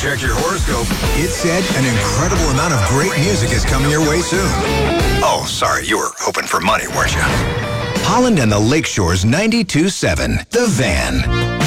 Check your horoscope. It said an incredible amount of great music is coming your way soon. Oh, sorry, you were hoping for money, weren't you? Holland and the Lakeshore's 92.7, The Van.